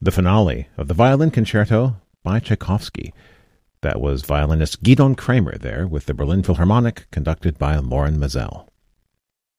the finale of the Violin Concerto by Tchaikovsky. That was violinist Gidon Kramer there with the Berlin Philharmonic, conducted by Loren Maazel.